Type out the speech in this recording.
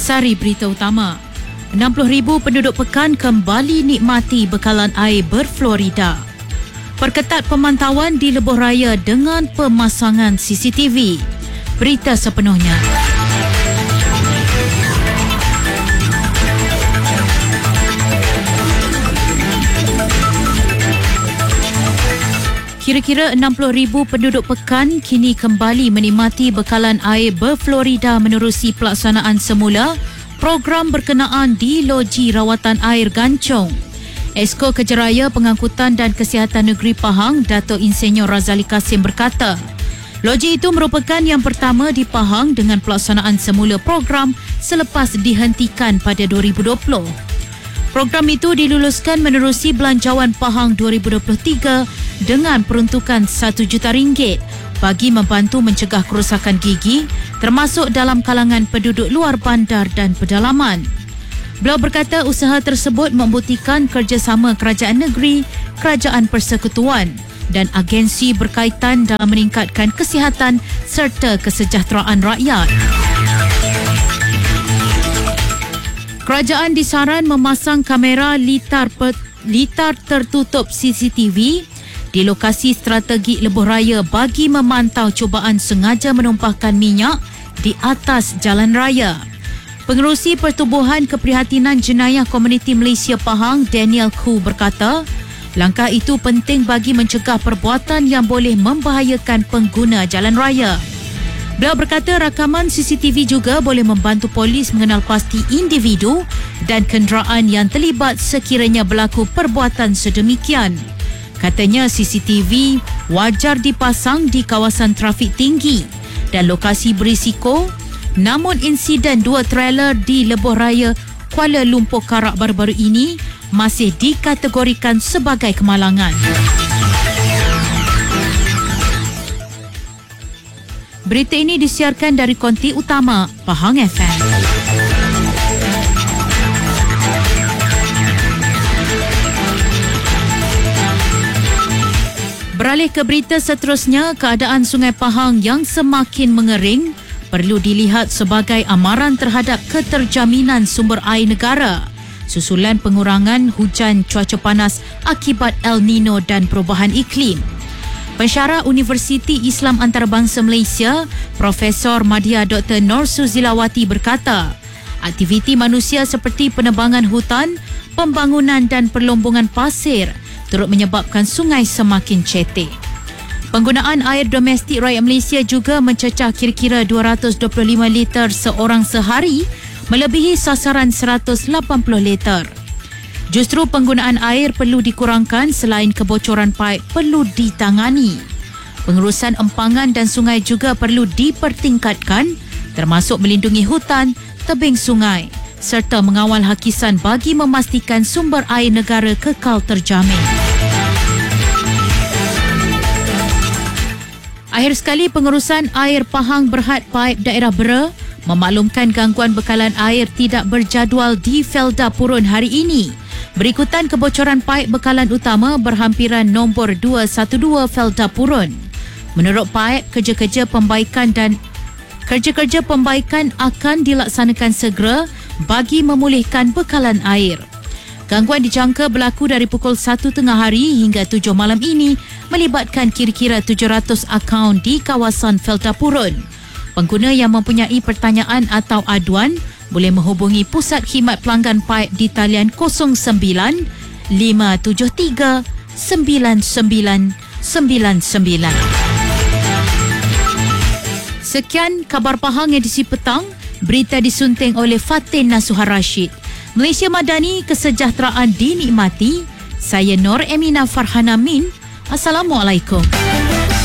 Sari berita utama. 60,000 penduduk pekan kembali nikmati bekalan air berfluorida. Perketat pemantauan di Lebuh Raya dengan pemasangan CCTV. Berita sepenuhnya. Kira-kira 60,000 penduduk pekan kini kembali menikmati bekalan air berfluorida menerusi pelaksanaan semula program berkenaan di Loji Rawatan Air Gancong. Esko Kejeraya Pengangkutan dan Kesihatan Negeri Pahang, Dato' Insinyur Razali Kasim berkata, loji itu merupakan yang pertama di Pahang dengan pelaksanaan semula program selepas dihentikan pada 2020. Program itu diluluskan menerusi Belanjawan Pahang 2023 dengan peruntukan RM1 juta bagi membantu mencegah kerosakan gigi termasuk dalam kalangan penduduk luar bandar dan pedalaman. Beliau berkata usaha tersebut membuktikan kerjasama kerajaan negeri, kerajaan persekutuan dan agensi berkaitan dalam meningkatkan kesihatan serta kesejahteraan rakyat. Kerajaan disaran memasang kamera litar tertutup CCTV di lokasi strategik Lebuh Raya bagi memantau cubaan sengaja menumpahkan minyak di atas jalan raya. Pengerusi Pertubuhan Keprihatinan Jenayah Komuniti Malaysia Pahang, Daniel Khoo berkata, langkah itu penting bagi mencegah perbuatan yang boleh membahayakan pengguna jalan raya. Beliau berkata rakaman CCTV juga boleh membantu polis mengenal pasti individu dan kenderaan yang terlibat sekiranya berlaku perbuatan sedemikian. Katanya CCTV wajar dipasang di kawasan trafik tinggi dan lokasi berisiko, namun insiden 2 trailer di Lebuh Raya Kuala Lumpur Karak baru-baru ini masih dikategorikan sebagai kemalangan. Berita ini disiarkan dari konti utama Pahang FM. Beralih ke berita seterusnya, keadaan Sungai Pahang yang semakin mengering perlu dilihat sebagai amaran terhadap keterjaminan sumber air negara susulan pengurangan hujan cuaca panas akibat El Nino dan perubahan iklim. Pensyarah Universiti Islam Antarabangsa Malaysia, Profesor Madya Dr. Nur Suzilawati berkata, aktiviti manusia seperti penebangan hutan, pembangunan dan perlombongan pasir turut menyebabkan sungai semakin cetek. Penggunaan air domestik rakyat Malaysia juga mencecah kira-kira 225 liter seorang sehari, melebihi sasaran 180 liter. Justru penggunaan air perlu dikurangkan selain kebocoran paip perlu ditangani. Pengurusan empangan dan sungai juga perlu dipertingkatkan termasuk melindungi hutan, tebing sungai serta mengawal hakisan bagi memastikan sumber air negara kekal terjamin. Akhir sekali, pengurusan air Pahang Berhad Paip Daerah Bera memaklumkan gangguan bekalan air tidak berjadual di Felda Purun hari ini. Berikutan kebocoran paip bekalan utama berhampiran nombor 212 Felda Purun. Menurut paip, kerja-kerja pembaikan akan dilaksanakan segera bagi memulihkan bekalan air. Gangguan dijangka berlaku dari pukul 1 tengah hari hingga 7 malam ini melibatkan kira-kira 700 akaun di kawasan Felda Purun. Pengguna yang mempunyai pertanyaan atau aduan boleh menghubungi Pusat Khidmat Pelanggan Paip di talian 09 573 9999. Sekian kabar Pahang edisi petang. Berita disunting oleh Fatin Nasuhar Rashid. Malaysia Madani, kesejahteraan dinikmati. Saya Nur Emina Farhana Min. Assalamualaikum.